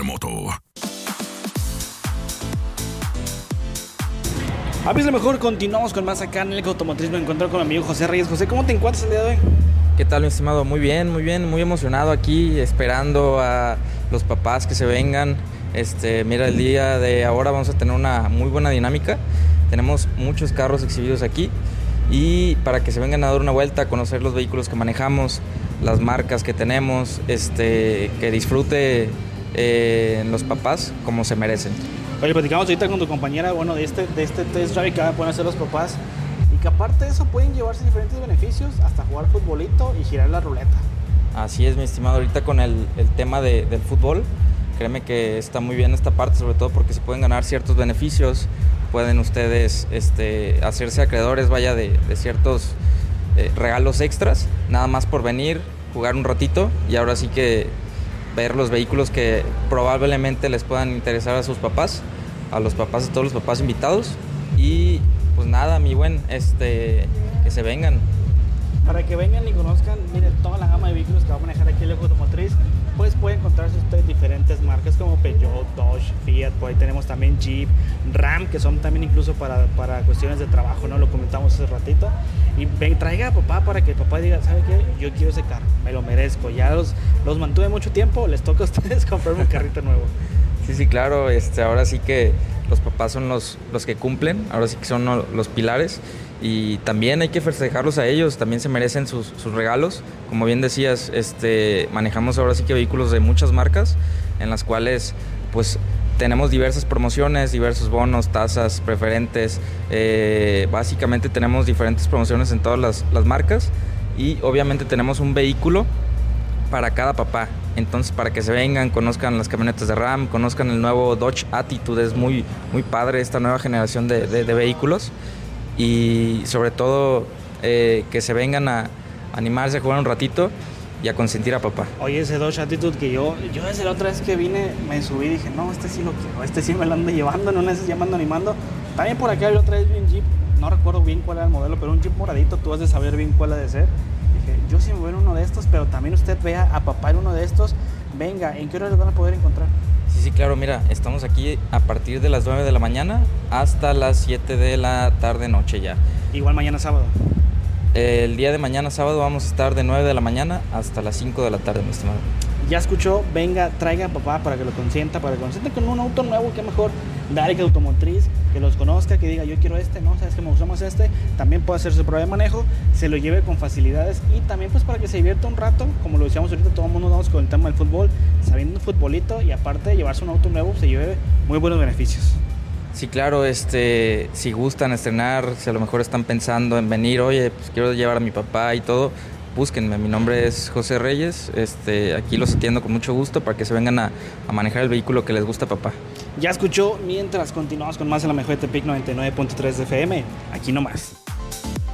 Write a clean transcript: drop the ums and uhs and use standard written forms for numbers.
remoto. Abres lo mejor, continuamos con más acá en el Automotriz. Me encuentro con mi amigo José Reyes. José, ¿cómo te encuentras el día de hoy? ¿Qué tal, mi estimado? Muy bien, muy emocionado aquí, esperando a los papás que se vengan. Mira, el día de ahora vamos a tener una muy buena dinámica. Tenemos muchos carros exhibidos aquí y para que se vengan a dar una vuelta, a conocer los vehículos que manejamos, las marcas que tenemos, que disfrute los papás como se merecen. Oye, platicamos ahorita con tu compañera, bueno, de este test drive que pueden hacer los papás y que aparte de eso pueden llevarse diferentes beneficios, hasta jugar futbolito y girar la ruleta. Así es, mi estimado, ahorita con el tema del fútbol, créeme que está muy bien esta parte, sobre todo porque se pueden ganar ciertos beneficios, pueden ustedes hacerse acreedores, de ciertos regalos extras, nada más por venir, jugar un ratito y ahora sí que ver los vehículos que probablemente les puedan interesar a sus papás, a todos los papás invitados. Y pues nada, mi buen, que se vengan. Para que vengan y conozcan, miren, toda la gama de vehículos que va a manejar aquí el Automotriz, pues pueden encontrarse ustedes diferentes marcas como Peugeot, Dodge, Fiat, por ahí tenemos también Jeep, Ram, que son también incluso para cuestiones de trabajo, ¿no? Lo comentamos hace ratito. Y traiga a papá para que el papá diga, ¿sabe qué? Yo quiero ese carro, me lo merezco. Ya los mantuve mucho tiempo, les toca a ustedes comprarme un carrito nuevo. Sí, claro, ahora sí que los papás son los que cumplen, ahora sí que son los pilares. Y también hay que festejarlos a ellos, también se merecen sus regalos. Como bien decías, manejamos ahora sí que vehículos de muchas marcas, en las cuales pues tenemos diversas promociones, diversos bonos, tasas, preferentes. Básicamente tenemos diferentes promociones en todas las marcas y obviamente tenemos un vehículo para cada papá. Entonces, para que se vengan, conozcan las camionetas de Ram, conozcan el nuevo Dodge Attitude, es muy padre esta nueva generación de vehículos. Y sobre todo que se vengan a animarse a jugar un ratito y a consentir a papá. Oye, ese Dodge Attitude que yo desde la otra vez que vine me subí y dije, no, este sí lo quiero, sí me lo ando llevando, no necesito llamando animando. También por acá la otra vez vi un Jeep, no recuerdo bien cuál era el modelo, pero un Jeep moradito, tú has de saber bien cuál ha de ser. Dije, yo sí me voy en uno de estos, pero también usted vea a papá en uno de estos. Venga, ¿en qué hora los van a poder encontrar? Sí, claro, mira, estamos aquí a partir de las 9 de la mañana hasta las 7 de la tarde, noche ya. Igual mañana sábado. El día de mañana sábado vamos a estar de 9 de la mañana hasta las 5 de la tarde, mi estimado. Ya escuchó, venga, traiga a papá para que lo consienta, con un auto nuevo, que mejor, dale que Automotriz, que los conozca, que diga, yo quiero no, sabes que me gustamos también puede hacer su prueba de manejo, se lo lleve con facilidades y también pues para que se divierta un rato, como lo decíamos ahorita, todo el mundo vamos con el tema del fútbol, sabiendo un futbolito y aparte de llevarse un auto nuevo, se lleve muy buenos beneficios. Sí, claro, si gustan estrenar, si a lo mejor están pensando en venir, oye, pues quiero llevar a mi papá y todo, búsquenme, mi nombre es José Reyes, aquí los atiendo con mucho gusto para que se vengan a manejar el vehículo que les gusta a papá. Ya escuchó, mientras continuamos con más en la mejor de Tepic 99.3 de FM, aquí nomás.